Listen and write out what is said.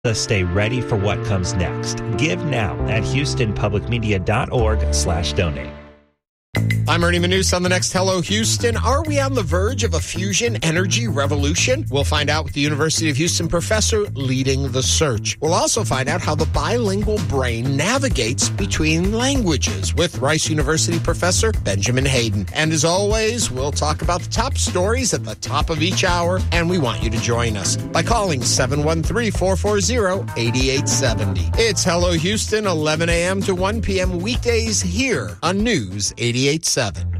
us stay ready for what comes next. Give now at houstonpublicmedia.org/donate. I'm Ernie Manous on the next Hello Houston. Are we on the verge of a fusion energy revolution? We'll find out with the University of Houston professor leading the search. We'll also find out how the bilingual brain navigates between languages with Rice University professor Benjamin Hayden. And as always, we'll talk about the top stories at the top of each hour, and we want you to join us by calling 713-440-8870. It's Hello Houston, 11 a.m. to 1 p.m. weekdays here on News 88.7.